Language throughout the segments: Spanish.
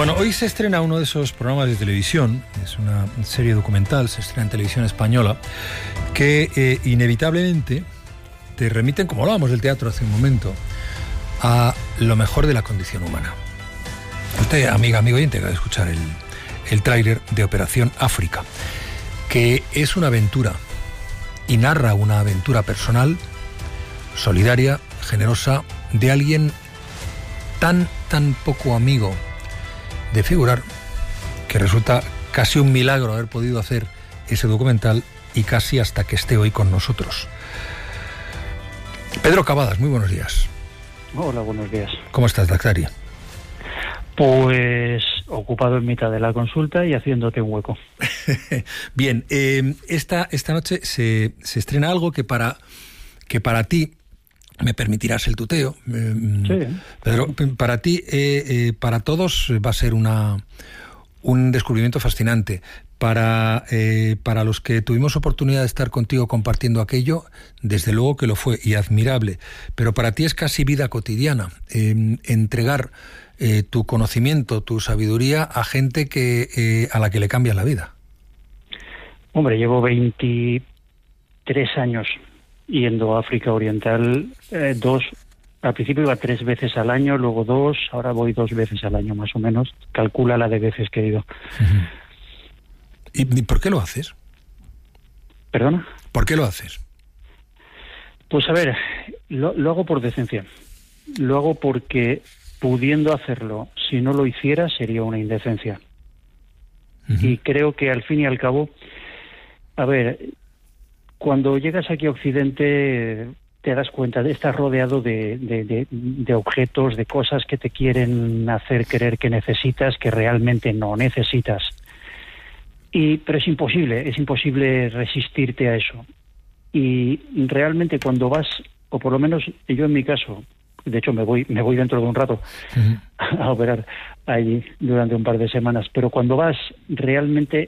Bueno, hoy se estrena uno de esos programas de televisión, es una serie documental, se estrena en televisión española, que inevitablemente te remiten, como hablábamos del teatro hace un momento, a lo mejor de la condición humana. Usted, amigo oyente, acaba de escuchar el tráiler de Operación África, que es una aventura y narra una aventura personal, solidaria, generosa, de alguien tan poco amigo de figurar, que resulta casi un milagro haber podido hacer ese documental y casi hasta que esté hoy con nosotros. Pedro Cavadas, muy buenos días. Hola, buenos días. ¿Cómo estás, Dactari? Pues ocupado en mitad de la consulta y haciéndote un hueco. Bien, esta noche se estrena algo que para ti, me permitirás el tuteo, Sí. Pedro, para ti, para todos va a ser un descubrimiento fascinante. Para los que tuvimos oportunidad de estar contigo compartiendo aquello, desde luego que lo fue y admirable. Pero para ti es casi vida cotidiana, entregar tu conocimiento, tu sabiduría a gente a la que le cambia la vida. Hombre, llevo 23 años yendo a África Oriental, al principio iba 3 veces al año, luego 2, ahora voy 2 veces al año más o menos. Calcula la de veces que he ido. Uh-huh. ¿Y por qué lo haces? ¿Perdona? ¿Por qué lo haces? Pues a ver, lo hago por decencia. Lo hago porque pudiendo hacerlo, si no lo hiciera sería una indecencia. Uh-huh. Y creo que al fin y al cabo, a ver, cuando llegas aquí a Occidente te das cuenta de estar rodeado de objetos, de cosas que te quieren hacer creer que necesitas, que realmente no necesitas. Pero es imposible resistirte a eso. Y realmente cuando vas, o por lo menos yo en mi caso, de hecho me voy dentro de un rato uh-huh. a operar allí durante un par de semanas, pero cuando vas realmente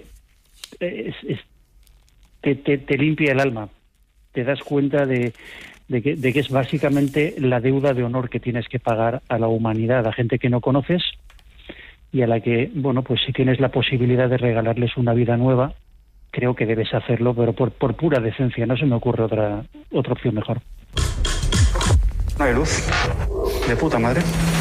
te limpia el alma, te das cuenta de que es básicamente la deuda de honor que tienes que pagar a la humanidad, a gente que no conoces y a la que, bueno, pues si tienes la posibilidad de regalarles una vida nueva, creo que debes hacerlo, pero por pura decencia, no se me ocurre otra opción mejor. No hay luz, de puta madre.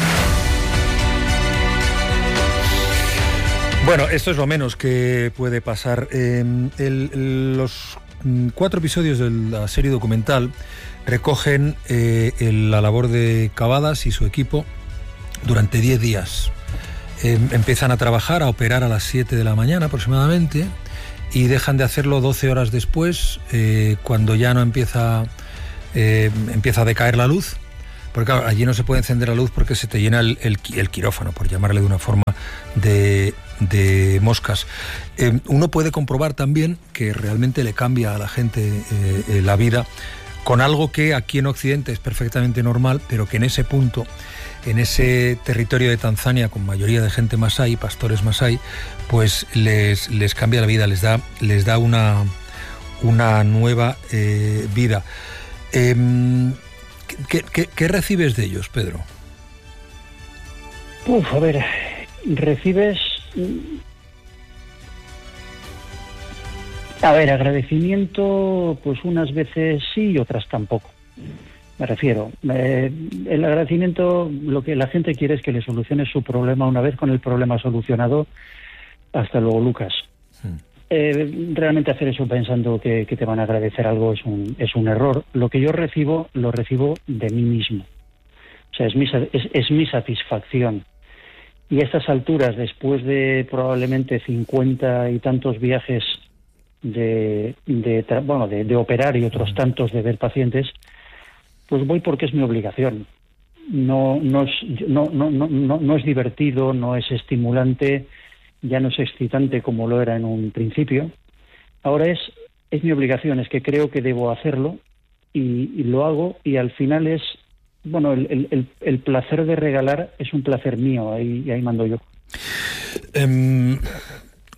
Bueno, esto es lo menos que puede pasar. Los 4 episodios de la serie documental recogen la labor de Cavadas y su equipo durante 10 días. Empiezan a trabajar, a operar a las 7 de la mañana aproximadamente y dejan de hacerlo 12 horas después, cuando ya no empieza a decaer la luz. Porque claro, allí no se puede encender la luz porque se te llena el quirófano, por llamarle de una forma, de moscas. Uno puede comprobar también que realmente le cambia a la gente la vida con algo que aquí en Occidente es perfectamente normal, pero que en ese punto, en ese territorio de Tanzania con mayoría de gente masái, pastores masái, pues les cambia la vida, les da una nueva vida. ¿Qué recibes de ellos, Pedro? A ver, recibes... A ver, agradecimiento, pues unas veces sí y otras tampoco. Me refiero, el agradecimiento, lo que la gente quiere es que le soluciones su problema una vez con el problema solucionado. Hasta luego, Lucas. Realmente hacer eso pensando que te van a agradecer algo es un error. Lo que yo recibo, lo recibo de mí mismo. O sea, es mi satisfacción. Y a estas alturas, después de probablemente 50 y tantos viajes de operar y otros tantos de ver pacientes, pues voy porque es mi obligación. No es divertido, no es estimulante, ya no es excitante como lo era en un principio. Ahora es mi obligación, es que creo que debo hacerlo y lo hago, y al final es, bueno, el placer de regalar es un placer mío, ahí mando yo.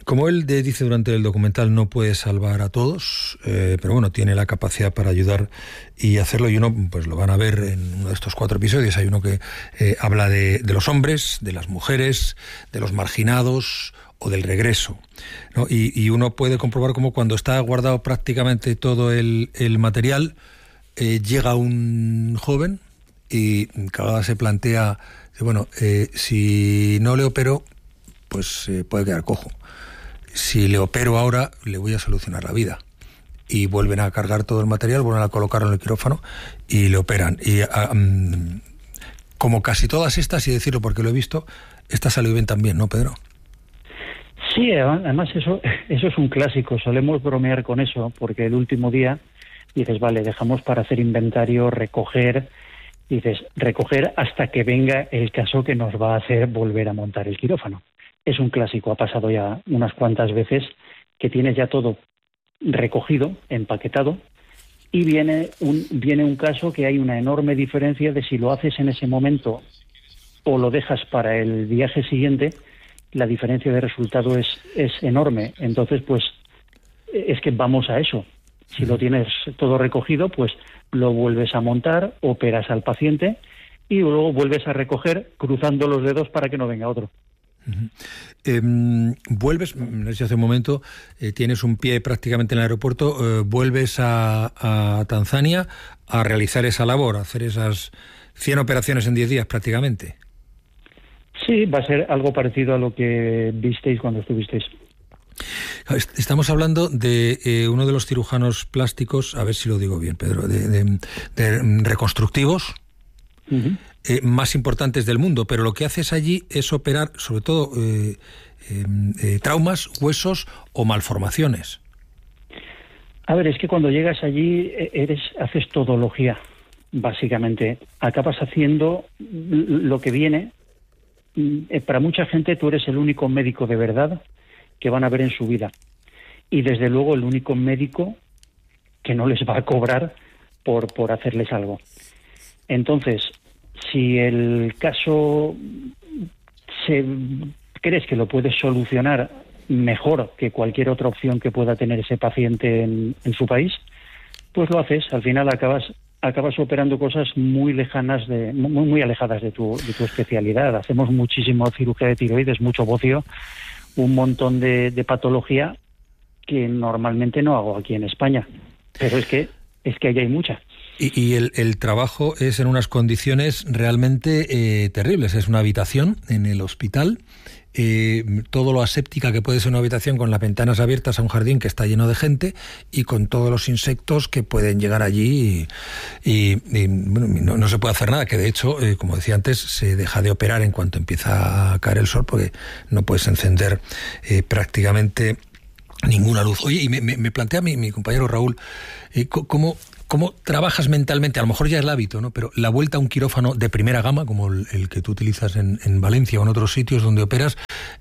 Como él dice durante el documental, no puede salvar a todos, pero bueno, tiene la capacidad para ayudar y hacerlo, y uno pues lo van a ver en uno de estos 4 episodios. Hay uno que habla de los hombres, de las mujeres, de los marginados o del regreso, ¿no? Y uno puede comprobar cómo cuando está guardado prácticamente todo el material, llega un joven y Cavada se plantea, bueno, si no le opero, pues puede quedar cojo. Si le opero ahora, le voy a solucionar la vida. Y vuelven a cargar todo el material, vuelven a colocarlo en el quirófano y le operan. Y como casi todas estas, y decirlo porque lo he visto, esta salió bien también, ¿no, Pedro? Sí, además eso es un clásico. Solemos bromear con eso, porque el último día dices, vale, dejamos para hacer inventario, recoger, dices, recoger hasta que venga el caso que nos va a hacer volver a montar el quirófano. Es un clásico, ha pasado ya unas cuantas veces que tienes ya todo recogido, empaquetado, y viene un caso que hay una enorme diferencia de si lo haces en ese momento o lo dejas para el viaje siguiente. La diferencia de resultado es enorme. Entonces, pues, es que vamos a eso. Si lo tienes todo recogido, pues lo vuelves a montar, operas al paciente y luego vuelves a recoger cruzando los dedos para que no venga otro. Vuelves, no sé si hace un momento, tienes un pie prácticamente en el aeropuerto, vuelves a Tanzania a realizar esa labor, a hacer esas 100 operaciones en 10 días prácticamente. Sí, va a ser algo parecido a lo que visteis cuando estuvisteis. Estamos hablando de uno de los cirujanos plásticos, a ver si lo digo bien, Pedro, de reconstructivos más importantes del mundo, pero lo que haces allí es operar sobre todo traumas, huesos o malformaciones. A ver, es que cuando llegas allí haces todología, básicamente. Acabas haciendo lo que viene. Para mucha gente tú eres el único médico de verdad que van a ver en su vida. Y desde luego el único médico que no les va a cobrar por hacerles algo. Entonces, si el caso crees que lo puedes solucionar mejor que cualquier otra opción que pueda tener ese paciente en su país, pues lo haces. Al final acabas operando cosas muy lejanas, muy alejadas de tu especialidad. Hacemos muchísimo cirugía de tiroides, mucho bocio, un montón de patología que normalmente no hago aquí en España. Pero es que allí hay mucha. Y el trabajo es en unas condiciones realmente terribles. Es una habitación en el hospital, todo lo aséptica que puede ser una habitación, con las ventanas abiertas a un jardín que está lleno de gente y con todos los insectos que pueden llegar allí y bueno, no se puede hacer nada, que de hecho, como decía antes, se deja de operar en cuanto empieza a caer el sol, porque no puedes encender prácticamente ninguna luz. Oye, y me plantea mi compañero Raúl, ¿cómo trabajas mentalmente? A lo mejor ya es el hábito, ¿no? Pero la vuelta a un quirófano de primera gama, como el que tú utilizas en Valencia o en otros sitios donde operas,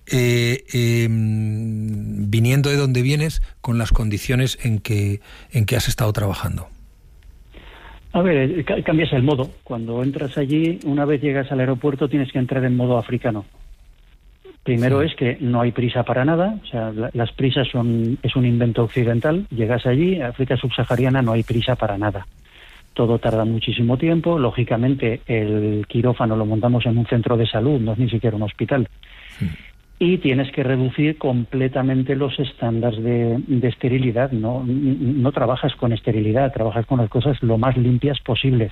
viniendo de donde vienes, con las condiciones en que has estado trabajando. A ver, cambias el modo. Cuando entras allí, una vez llegas al aeropuerto, tienes que entrar en modo africano. Primero es que no hay prisa para nada, o sea, las prisas es un invento occidental. Llegas allí, África subsahariana, no hay prisa para nada. Todo tarda muchísimo tiempo. Lógicamente, el quirófano lo montamos en un centro de salud, no es ni siquiera un hospital. Sí. Y tienes que reducir completamente los estándares de esterilidad. No trabajas con esterilidad, trabajas con las cosas lo más limpias posibles.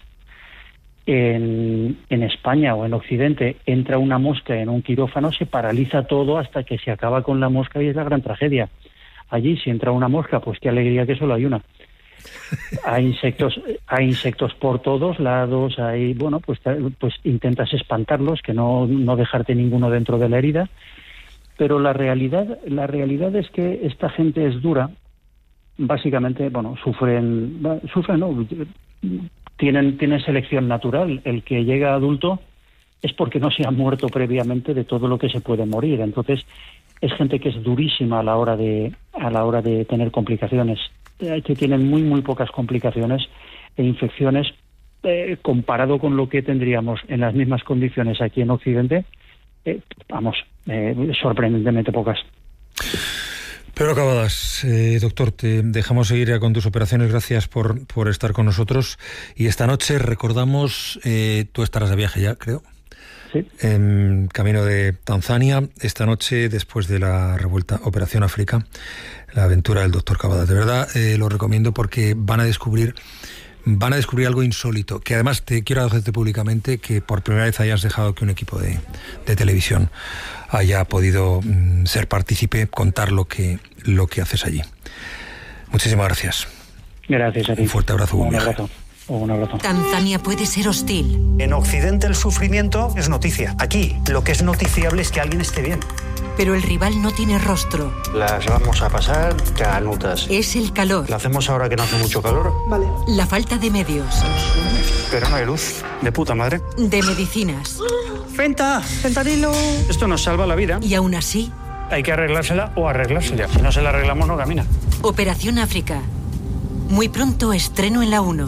En España o en Occidente entra una mosca en un quirófano, se paraliza todo hasta que se acaba con la mosca y es la gran tragedia. Allí, si entra una mosca, pues qué alegría que solo hay una. Hay insectos por todos lados, pues intentas espantarlos, que no dejarte ninguno dentro de la herida. Pero la realidad es que esta gente es dura. Básicamente, sufren, ¿no? Tienen selección natural. El que llega adulto es porque no se ha muerto previamente de todo lo que se puede morir. Entonces, es gente que es durísima a la hora de tener complicaciones, que tienen muy, muy pocas complicaciones e infecciones, comparado con lo que tendríamos en las mismas condiciones aquí en Occidente, sorprendentemente pocas. Pedro Cavadas, doctor, te dejamos seguir con tus operaciones. Gracias por estar con nosotros. Y esta noche recordamos, tú estarás de viaje ya, creo. Sí. En camino de Tanzania, esta noche, después de la revuelta Operación África, la aventura del doctor Cavadas. De verdad, lo recomiendo porque van a descubrir algo insólito, que además te quiero agradecerte públicamente que por primera vez hayas dejado que un equipo de televisión haya podido ser partícipe, contar lo que haces allí. Muchísimas gracias. Gracias a ti. Un fuerte abrazo. Un abrazo. Un abrazo. Tanzania puede ser hostil. En Occidente el sufrimiento es noticia. Aquí lo que es noticiable es que alguien esté bien. Pero el rival no tiene rostro. Las vamos a pasar canutas. Es el calor. ¿La hacemos ahora que no hace mucho calor? Vale. La falta de medios. Pero no hay luz. De puta madre. De medicinas. ¡Fenta! ¡Fentanilo! Esto nos salva la vida. Y aún así, Hay que arreglársela o arreglársela. Si no se la arreglamos, no camina. Operación África. Muy pronto estreno en la 1.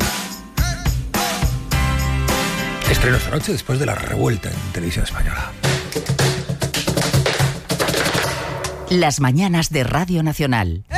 Estreno esta noche después de la revuelta en Televisión Española. Las mañanas de Radio Nacional.